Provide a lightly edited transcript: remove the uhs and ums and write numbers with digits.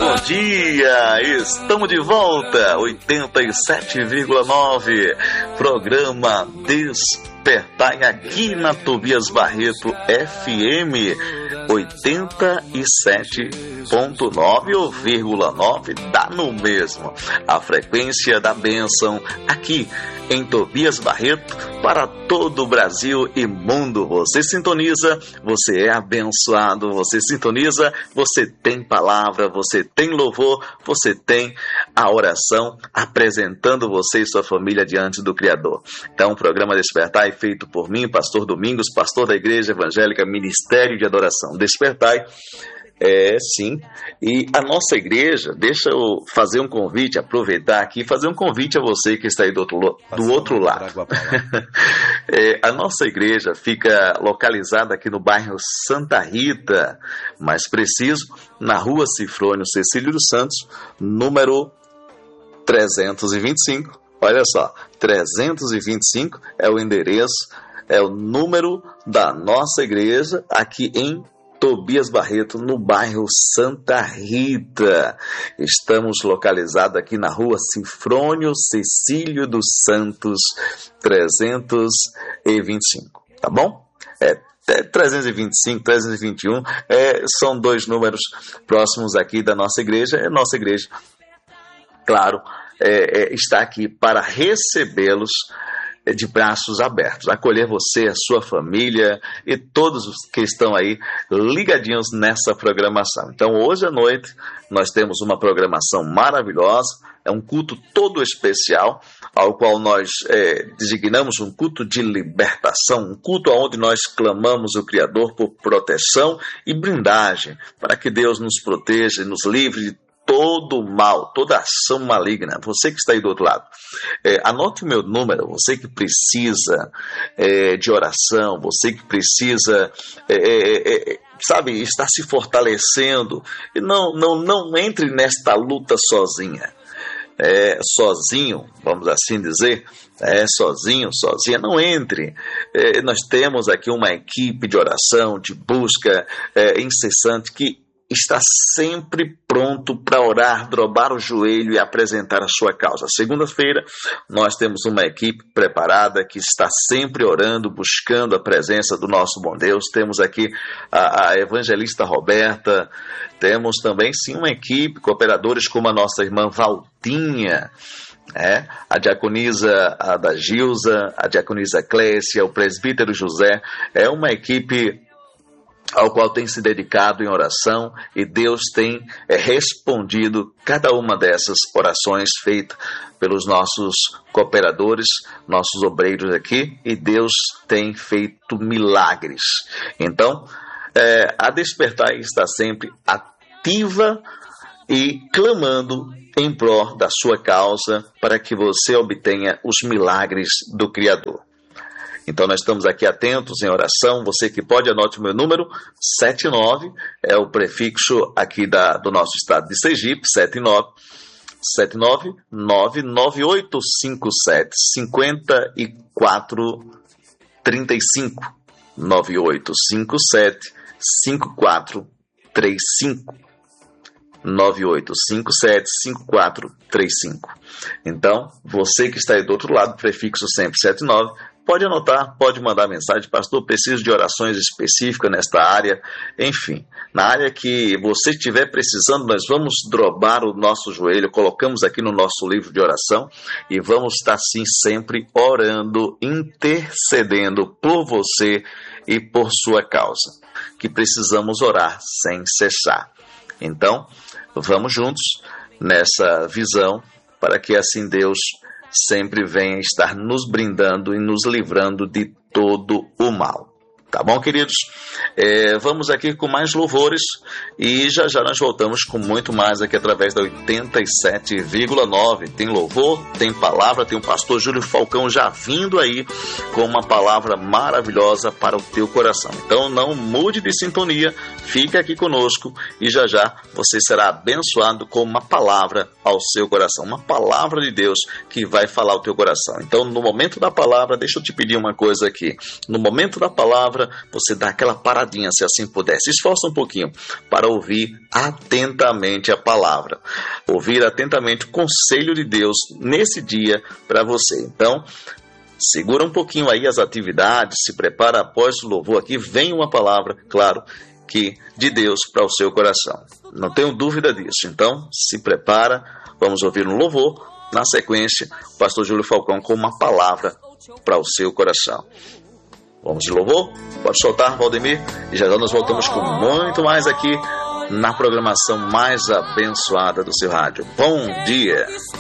bom dia! Estamos de volta, 87,9, programa Despertai aqui na Tobias Barreto FM 87,9 ou 9, dá no mesmo. A frequência da bênção aqui em Tobias Barreto para todo o Brasil e mundo. Você sintoniza, você é abençoado, você sintoniza, você tem palavra, você tem louvor, você tem a oração apresentando você e sua família diante do Criador. Então, o programa Despertai, feito por mim, Pastor Domingos, pastor da Igreja Evangélica Ministério de Adoração. Despertai, sim, e a nossa igreja, deixa eu fazer um convite, aproveitar aqui, fazer um convite a você que está aí do outro lado. A nossa igreja fica localizada aqui no bairro Santa Rita, mais preciso, na rua Cifrônio Cecílio dos Santos, número 325, olha só, 325 é o endereço, é o número da nossa igreja aqui em Tobias Barreto, no bairro Santa Rita. Estamos localizados aqui na rua Cifrônio Cecílio dos Santos, 325, tá bom? 325, 321, são dois números próximos aqui da nossa igreja. É nossa igreja, claro, está aqui para recebê-los de braços abertos, acolher você, a sua família e todos os que estão aí ligadinhos nessa programação. Então, hoje à noite, nós temos uma programação maravilhosa, é um culto todo especial, ao qual nós designamos um culto de libertação, um culto onde nós clamamos o Criador por proteção e blindagem, para que Deus nos proteja e nos livre de todo mal, toda ação maligna. Você que está aí do outro lado, anote o meu número. Você que precisa de oração, você que precisa, sabe, estar se fortalecendo. E não entre nesta luta sozinha. Sozinho, vamos assim dizer, sozinha, não entre. Nós temos aqui uma equipe de oração, de busca incessante, que está sempre pronto para orar, dobrar o joelho e apresentar a sua causa. Segunda-feira, nós temos uma equipe preparada que está sempre orando, buscando a presença do nosso bom Deus. Temos aqui a evangelista Roberta, temos também, sim, uma equipe, cooperadores como a nossa irmã Valtinha, a diaconisa da Gilza, a diaconisa Clécia, o presbítero José. É uma equipe ao qual tem se dedicado em oração, e Deus tem respondido cada uma dessas orações feitas pelos nossos cooperadores, nossos obreiros aqui, e Deus tem feito milagres. Então, a Despertai está sempre ativa e clamando em prol da sua causa para que você obtenha os milagres do Criador. Então, nós estamos aqui atentos em oração. Você que pode, anote o meu número, 79, é o prefixo aqui do nosso estado de Sergipe, 79798575435, 98575435, 98575435. Então, você que está aí do outro lado, prefixo sempre 79, pode anotar, pode mandar mensagem: pastor, preciso de orações específicas nesta área. Enfim, na área que você estiver precisando, nós vamos dobrar o nosso joelho, colocamos aqui no nosso livro de oração e vamos estar sim sempre orando, intercedendo por você e por sua causa, que precisamos orar sem cessar. Então, vamos juntos nessa visão, para que assim Deus sempre venha estar nos brindando e nos livrando de todo o mal. Tá bom, queridos? Vamos aqui com mais louvores e já nós voltamos com muito mais aqui através da 87,9. Tem louvor, tem palavra, tem o pastor Júlio Falcão já vindo aí com uma palavra maravilhosa para o teu coração. Então não mude de sintonia, fica aqui conosco e já você será abençoado com uma palavra ao seu coração, uma palavra de Deus que vai falar ao teu coração. Então, no momento da palavra, deixa eu te pedir uma coisa aqui. No momento da palavra, palavra, você dá aquela paradinha, se assim puder. Se esforça um pouquinho para ouvir atentamente a palavra. Ouvir atentamente o conselho de Deus nesse dia para você. Então, segura um pouquinho aí as atividades, se prepara após o louvor aqui, vem uma palavra, claro, que de Deus para o seu coração. Não tenho dúvida disso. Então, se prepara, vamos ouvir um louvor. Na sequência, o pastor Júlio Falcão com uma palavra para o seu coração. Vamos de louvor? Pode soltar, Valdemir. E já nós voltamos com muito mais aqui na programação mais abençoada do seu rádio. Bom dia!